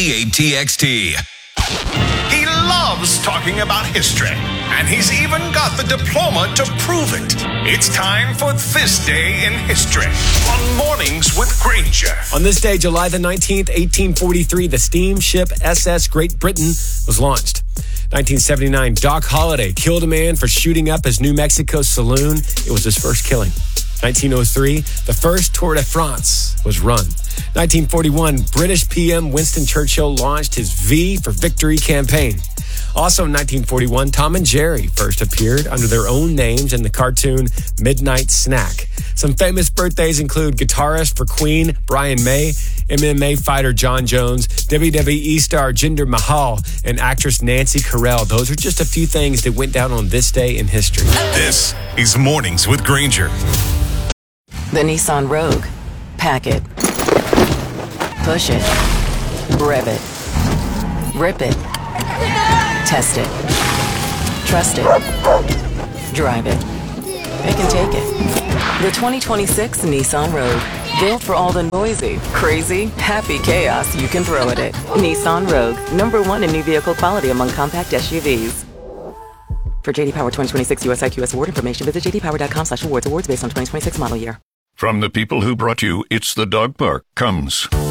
K88TXT. He loves talking about history, and he's even got the diploma to prove it. It's time for This Day in History on Mornings with Granger. On this day, July the 19th, 1843, the steamship SS Great Britain was launched. 1979, Doc Holliday killed a man for shooting up his New Mexico saloon. It was his first killing. 1903, the first Tour de France was run. 1941, British PM Winston Churchill launched his V for Victory campaign. Also in 1941, Tom and Jerry first appeared under their own names in the cartoon Midnight Snack. Some famous birthdays include guitarist for Queen Brian May, MMA fighter John Jones, WWE star Jinder Mahal, and actress Nancy Carell. Those are just a few things that went down on this day in history. This is Mornings with Granger. The Nissan Rogue. Pack it. Push it. Rev it. Rip it. Test it. Trust it. Drive it. It can take it. The 2026 Nissan Rogue. Built for all the noisy, crazy, happy chaos you can throw at it. Nissan Rogue. #1 in new vehicle quality among compact SUVs. For JD Power 2026 US IQS award information, visit jdpower.com/awards. Awards based on 2026 model year. From the people who brought you It's the Dog Park comes